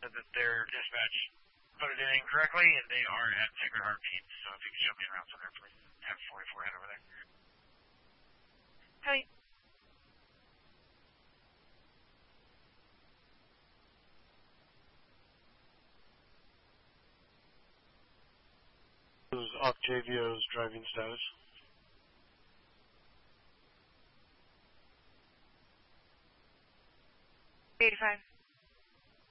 said that their dispatch put it in incorrectly, and they are at Sacred Heart Peds. So if you could show me around somewhere, please. Have 44 head over there. Hi. This is Octavio's driving status. 85.